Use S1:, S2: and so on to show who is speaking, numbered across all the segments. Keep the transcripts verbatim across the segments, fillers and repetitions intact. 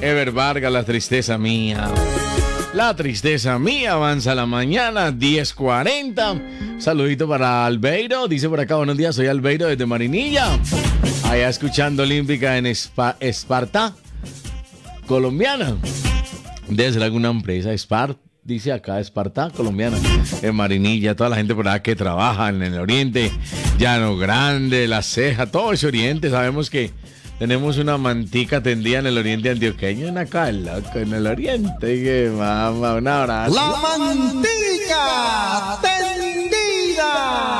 S1: Ever Vargas, La tristeza mía. La tristeza mía, avanza la mañana, diez cuarenta. Saludito para Albeiro, dice por acá, buenos días, soy Albeiro desde Marinilla. Allá escuchando Olímpica en Espa- Esparta, colombiana. Debe ser alguna empresa, Esparta, dice acá, Esparta, colombiana. En Marinilla, toda la gente por acá que trabaja en el oriente, Llano Grande, La Ceja, todo ese oriente, sabemos que tenemos una mantica tendida en el oriente antioqueño, en acá, loco, en el oriente. Que mamá, un abrazo.
S2: La mantica tendida.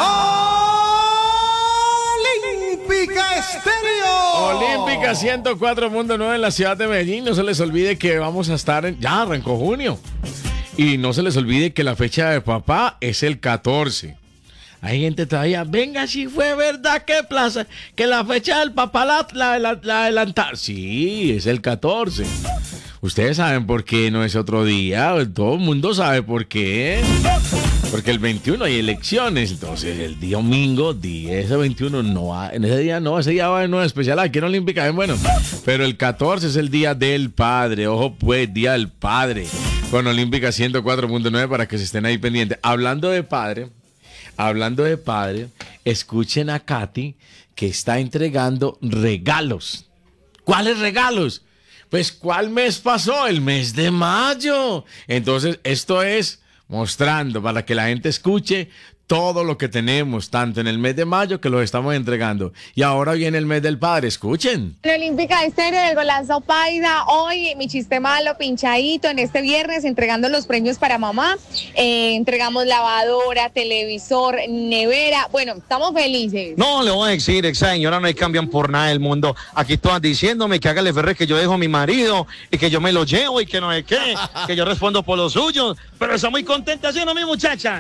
S2: Olímpica Estéreo.
S1: Olímpica ciento cuatro punto nueve en la ciudad de Medellín. No se les olvide que vamos a estar en... Ya arrancó junio. Y no se les olvide que la fecha de papá es el catorce. Hay gente todavía, venga, si fue verdad que plaza, que la fecha del papá la, la, la, la adelantaron. Sí, es el catorce. Ustedes saben por qué no es otro día. Todo el mundo sabe por qué. Porque el veintiuno hay elecciones. Entonces el día domingo, día ese veintiuno, no va, en ese día no, ese día va de nuevo especial aquí en Olímpica. Bueno, pero el catorce es el día del padre. Ojo pues, día del padre. Con Olímpica ciento cuatro punto nueve para que se estén ahí pendientes. Hablando de padre... Hablando de padre, escuchen a Katy que está entregando regalos. ¿Cuáles regalos? Pues, ¿cuál mes pasó? El mes de mayo. Entonces, esto es mostrando para que la gente escuche todo lo que tenemos, tanto en el mes de mayo que los estamos entregando. Y ahora viene el mes del padre, escuchen.
S3: En Olímpica Estéreo del Golazo Paisa, hoy mi chiste malo, pinchadito, en este viernes entregando los premios para mamá. Eh, entregamos lavadora, televisor, nevera. Bueno, estamos felices.
S4: No, le voy a decir, esa señora no hay cambian por nada del mundo. Aquí todas diciéndome que hágale ferre que yo dejo a mi marido y que yo me lo llevo y que no sé qué, que yo respondo por los suyos. Pero está muy contenta, ¿sí o no, mi muchacha?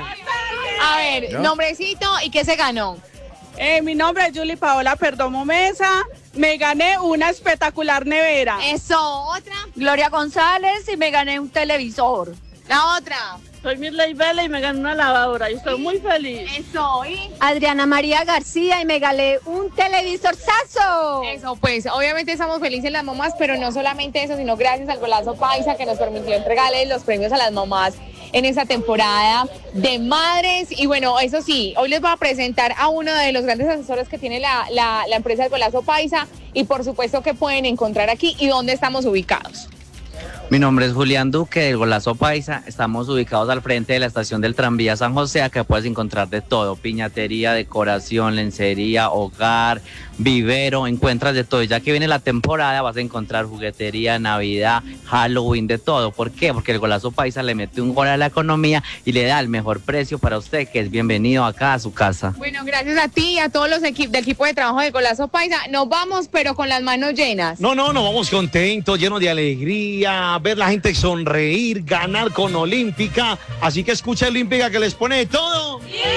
S3: A ver, ¿no? Nombrecito y qué se ganó.
S5: Eh, mi nombre es Julie Paola Perdomo Mesa. Me gané una espectacular nevera.
S3: Eso, otra.
S6: Gloria González y me gané un televisor.
S3: La otra.
S5: Soy Mirley Vela y me gané una lavadora y estoy muy feliz.
S3: Eso, y
S6: Adriana María García y me gané un televisorzazo.
S3: Eso, pues, obviamente estamos felices las mamás, pero no solamente eso, sino gracias al Golazo Paisa que nos permitió entregarles los premios a las mamás en esta temporada de madres. Y bueno, eso sí, hoy les voy a presentar a uno de los grandes asesores que tiene la, la, la empresa del Golazo Paisa y por supuesto que pueden encontrar aquí y dónde estamos ubicados.
S7: Mi nombre es Julián Duque del Golazo Paisa. Estamos ubicados al frente de la estación del tranvía San José. Acá puedes encontrar de todo: piñatería, decoración, lencería, hogar, vivero. Encuentras de todo. Y ya que viene la temporada vas a encontrar juguetería, Navidad, Halloween, de todo. ¿Por qué? Porque el Golazo Paisa le mete un gol a la economía y le da el mejor precio para usted, que es bienvenido acá a su casa.
S3: Bueno, gracias a ti y a todos los equipos del equipo de trabajo del Golazo Paisa. Nos vamos, pero con las manos llenas.
S4: No, no, nos vamos contentos, llenos de alegría, ver la gente sonreír, ganar con Olímpica. Así que escucha Olímpica que les pone todo.
S3: ¡Y es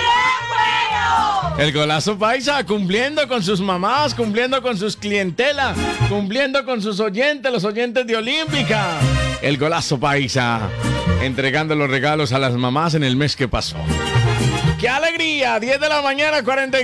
S3: bueno!
S1: El Golazo Paisa cumpliendo con sus mamás, cumpliendo con sus clientelas, cumpliendo con sus oyentes, los oyentes de Olímpica. El Golazo Paisa entregando los regalos a las mamás en el mes que pasó. ¡Qué alegría! diez de la mañana, cuarenta y